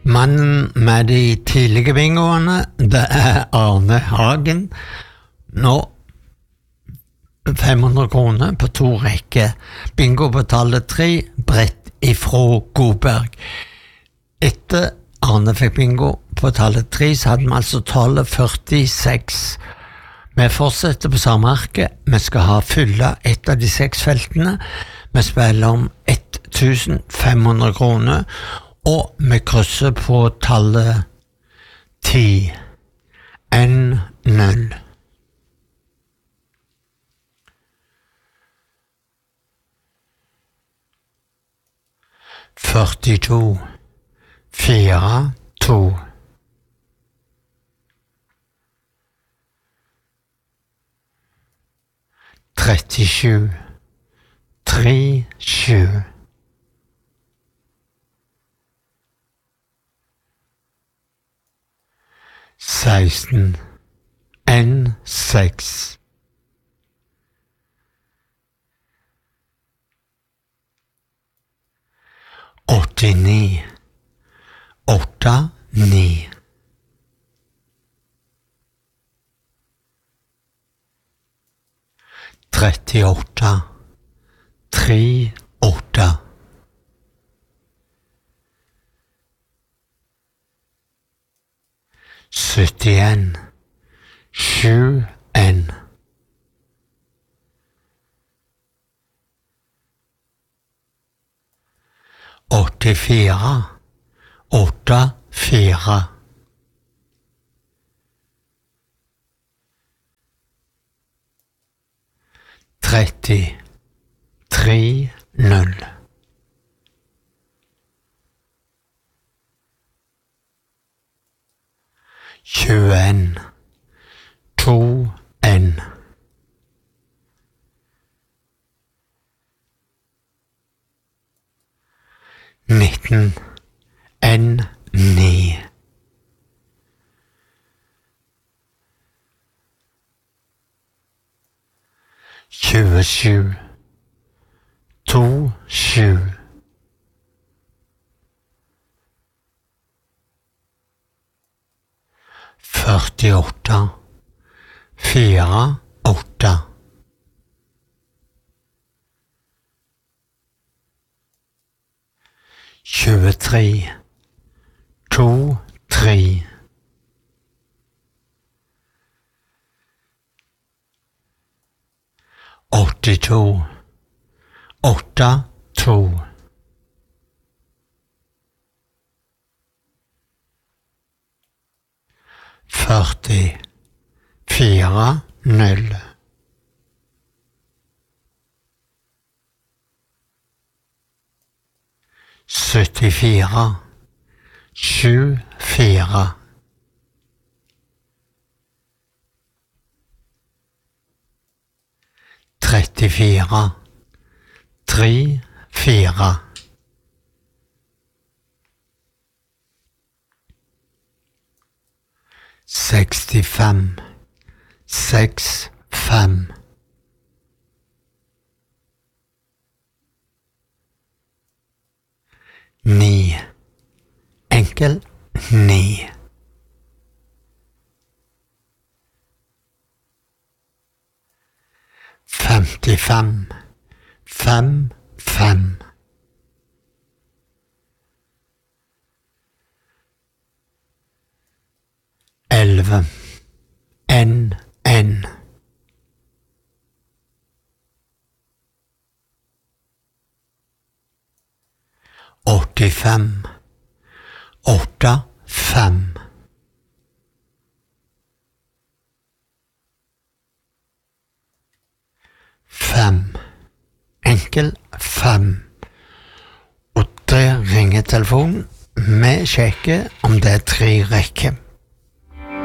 Mannen med de tidlige bingoene, det Arne Hagen. Nå 500 kroner på 2 rekker. Bingo på tallet 3, brett ifra Godberg. Etter Arne fikk bingo på tallet 3, så hadde vi altså tallet 46. Vi fortsetter på samme arket. Vi skal ha fylle et av de 6 feltene. Vi spiller om 1500 kroner, og vi krysser på tallet 10. N0. Førtito, 4, 2. 37, 3, 7. 16, N6. 89, 8, 9. 38, 3, 8. 71, 7, N. 84, 8, 4. 30, 3, 0. 21, 2, N. 19, N, 9. 27, 2, 7. 48, 4, 8. 23, 2, 3. 82, 8, 2. 40, 4, 0. 74, 7, 4. 34, 3, 4. 65, 6, 5. 9, enkel 9. 55, 5, 5. 11, N, N. 85, 8, 5. 5, enkel 5. Og der ringer telefonen. Vi sjekker om det er 3 rekker.